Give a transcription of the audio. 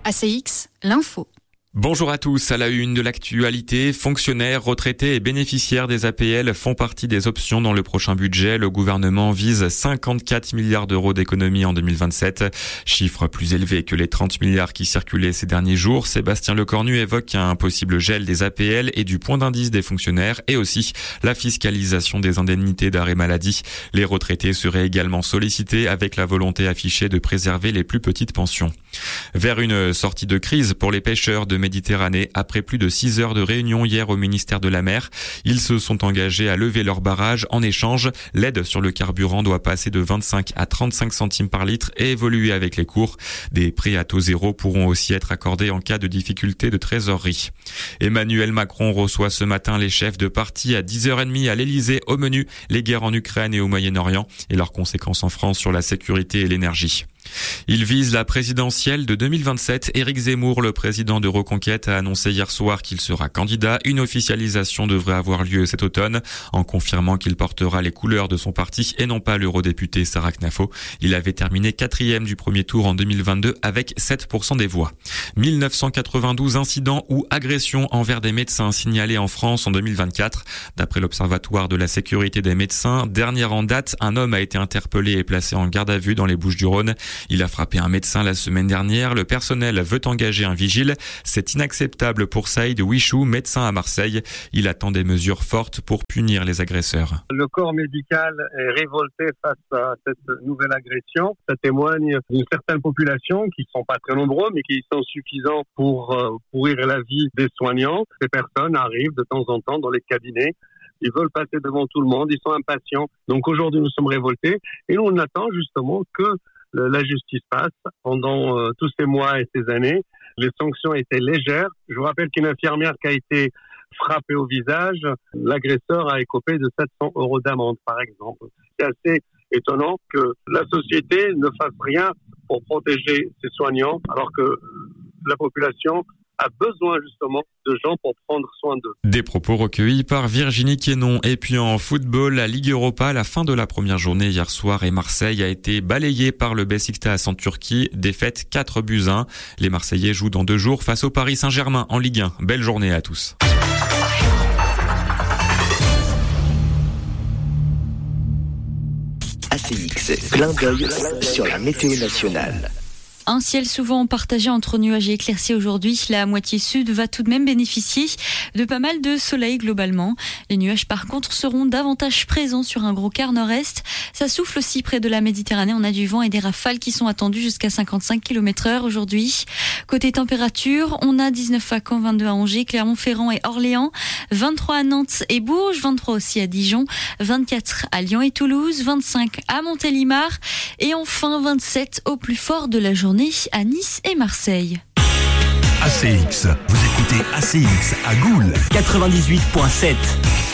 ACX, l'info. Bonjour à tous. À la une de l'actualité, fonctionnaires, retraités et bénéficiaires des APL font partie des options dans le prochain budget. Le gouvernement vise 54 milliards d'euros d'économies en 2027. Chiffre plus élevé que les 30 milliards qui circulaient ces derniers jours. Sébastien Lecornu évoque un possible gel des APL et du point d'indice des fonctionnaires et aussi la fiscalisation des indemnités d'arrêt maladie. Les retraités seraient également sollicités avec la volonté affichée de préserver les plus petites pensions. Vers une sortie de crise pour les pêcheurs de Méditerranée, après plus de 6 heures de réunion hier au ministère de la Mer, ils se sont engagés à lever leur barrage. En échange, l'aide sur le carburant doit passer de 25 à 35 centimes par litre et évoluer avec les cours. Des prêts à taux zéro pourront aussi être accordés en cas de difficulté de trésorerie. Emmanuel Macron reçoit ce matin les chefs de parti à 10h30 à l'Elysée. Au menu, les guerres en Ukraine et au Moyen-Orient et leurs conséquences en France sur la sécurité et l'énergie. Il vise la présidentielle de 2027. Éric Zemmour, le président de Reconquête, a annoncé hier soir qu'il sera candidat. Une officialisation devrait avoir lieu cet automne, en confirmant qu'il portera les couleurs de son parti et non pas l'eurodéputé Sarah Knafo. Il avait terminé 4e du premier tour en 2022 avec 7% des voix. 1992 incidents ou agressions envers des médecins signalés en France en 2024. D'après l'Observatoire de la sécurité des médecins, dernière en date, un homme a été interpellé et placé en garde à vue dans les Bouches-du-Rhône. Il a frappé un médecin la semaine dernière. Le personnel veut engager un vigile. C'est inacceptable pour Saïd Wichou, médecin à Marseille. Il attend des mesures fortes pour punir les agresseurs. Le corps médical est révolté face à cette nouvelle agression. Ça témoigne d'une certaine population qui ne sont pas très nombreux, mais qui sont suffisants pour pourrir la vie des soignants. Ces personnes arrivent de temps en temps dans les cabinets. Ils veulent passer devant tout le monde. Ils sont impatients. Donc aujourd'hui, nous sommes révoltés et nous, on attend justement que la justice passe. Pendant tous ces mois et ces années, les sanctions étaient légères. Je vous rappelle qu'une infirmière qui a été frappée au visage, l'agresseur a écopé de 700 € d'amende, par exemple. C'est assez étonnant que la société ne fasse rien pour protéger ses soignants, alors que la population a besoin justement de gens pour prendre soin d'eux. Des propos recueillis par Virginie Quénon. Et puis en football, la Ligue Europa, la fin de la première journée hier soir et Marseille a été balayée par le Beşiktaş en Turquie. Défaite 4-1. Les Marseillais jouent dans 2 jours face au Paris Saint-Germain en Ligue 1. Belle journée à tous. ACX, clin d'œil sur la météo nationale. Un ciel souvent partagé entre nuages et éclaircies aujourd'hui. La moitié sud va tout de même bénéficier de pas mal de soleil globalement. Les nuages par contre seront davantage présents sur un gros quart nord-est. Ça souffle aussi près de la Méditerranée. On a du vent et des rafales qui sont attendues jusqu'à 55 km/h aujourd'hui. Côté température, on a 19 à Caen, 22 à Angers, Clermont-Ferrand et Orléans, 23 à Nantes et Bourges, 23 aussi à Dijon, 24 à Lyon et Toulouse, 25 à Montélimar et enfin 27 au plus fort de la journée à Nice et Marseille. ACX, vous écoutez ACX à Goul 98.7.